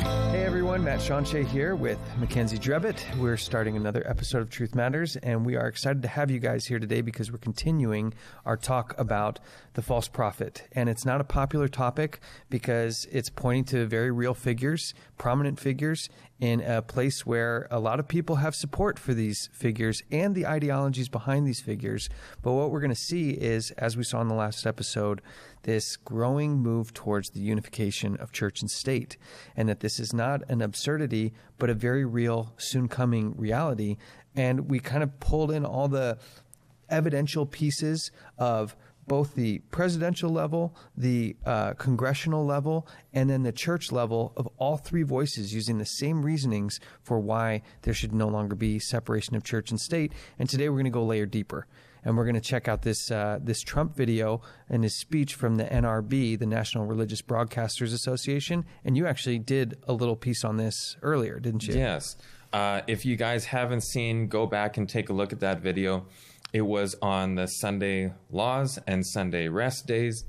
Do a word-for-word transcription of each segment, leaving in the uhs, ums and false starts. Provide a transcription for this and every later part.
Hey everyone, Matt Shawnshea here with Mackenzie Drevitt. We're starting another episode of Truth Matters, and we are excited to have you guys here today because we're continuing our talk about the false prophet. And it's not a popular topic because it's pointing to very real figures, prominent figures, in a place where a lot of people have support for these figures and the ideologies behind these figures. But what we're going to see is, as we saw in the last episode, this growing move towards the unification of church and state, and that this is not an absurdity, but a very real, soon-coming reality. And we kind of pulled in all the evidential pieces of both the presidential level, the uh, congressional level, and then the church level of all three voices using the same reasonings for why there should no longer be separation of church and state. And today we're going to go a layer deeper. And we're going to check out this uh, this Trump video and his speech from the N R B, the National Religious Broadcasters Association. And you actually did a little piece on this earlier, didn't you? Yes. Uh, if you guys haven't seen, go back and take a look at that video. It was on the Sunday laws and Sunday rest days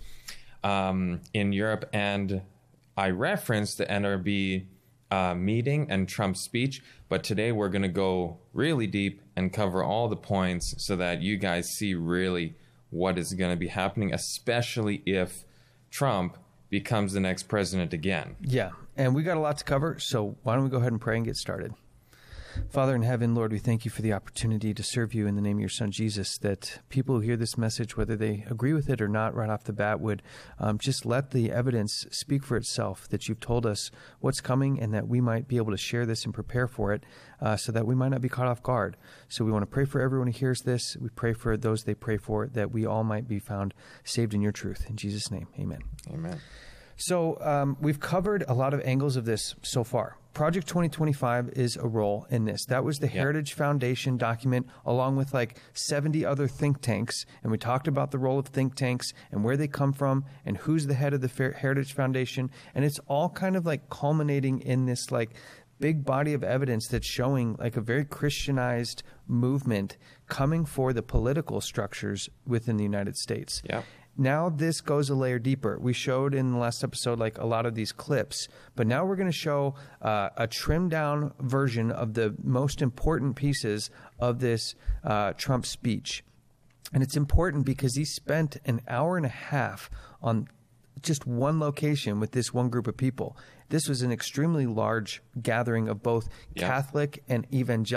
um, in Europe. And I referenced the N R B uh, meeting and Trump's speech. But today we're going to go really deep and cover all the points so that you guys see really what is going to be happening, especially if Trump becomes the next president again. Yeah, and we got a lot to cover, so why don't we go ahead and pray and get started. Father in heaven, Lord, we thank you for the opportunity to serve you in the name of your Son, Jesus, that people who hear this message, whether they agree with it or not right off the bat, would um, just let the evidence speak for itself, that you've told us what's coming and that we might be able to share this and prepare for it uh, so that we might not be caught off guard. So we want to pray for everyone who hears this. We pray for those they pray for, that we all might be found saved in your truth. In Jesus' name, amen. Amen. So um, we've covered a lot of angles of this so far. Project twenty twenty-five is a role in this. That was the yep. Heritage Foundation document, along with like seventy other think tanks. And we talked about the role of think tanks and where they come from and who's the head of the Heritage Foundation. And it's all kind of like culminating in this like big body of evidence that's showing like a very Christianized movement coming for the political structures within the United States. Yeah. Now this goes a layer deeper. We showed in the last episode like a lot of these clips, but now we're going to show uh, a trimmed down version of the most important pieces of this uh, Trump speech. And it's important because he spent an hour and a half on just one location with this one group of people. This was an extremely large gathering of both yeah. Catholic and evangelical